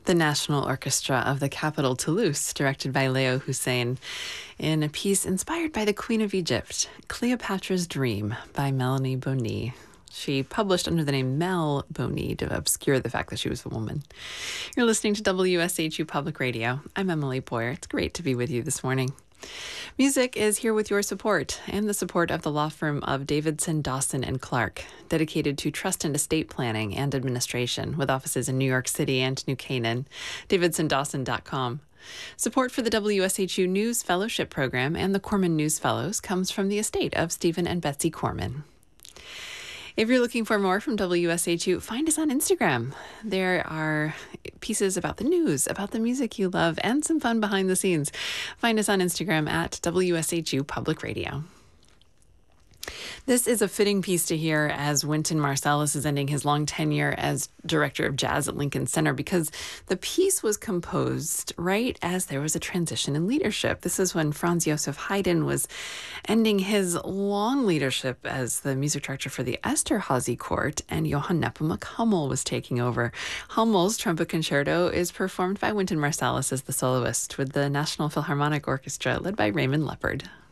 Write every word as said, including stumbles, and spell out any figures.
The National Orchestra of the capital Toulouse, directed by Leo Hussein, in a piece inspired by the Queen of Egypt, Cleopatra's Dream by Melanie Bonny. She published under the name Mel Bonny to obscure the fact that she was a woman. You're listening to W S H U Public Radio. I'm Emily Boyer. It's great to be with you this morning. Music is here with your support and the support of the law firm of Davidson, Dawson and Clark, dedicated to trust and estate planning and administration with offices in New York City and New Canaan. davidson dawson dot com. Support for the W S H U News Fellowship Program and the Corman News Fellows comes from the estate of Stephen and Betsy Corman. If you're looking for more from W S H U, find us on Instagram. There are pieces about the news, about the music you love, and some fun behind the scenes. Find us on Instagram at W S H U Public Radio. This is a fitting piece to hear as Wynton Marsalis is ending his long tenure as director of jazz at Lincoln Center, because the piece was composed right as there was a transition in leadership. This is when Franz Josef Haydn was ending his long leadership as the music director for the Esterházy Court, and Johann Nepomuk Hummel was taking over. Hummel's trumpet concerto is performed by Wynton Marsalis as the soloist with the National Philharmonic Orchestra led by Raymond Leopard.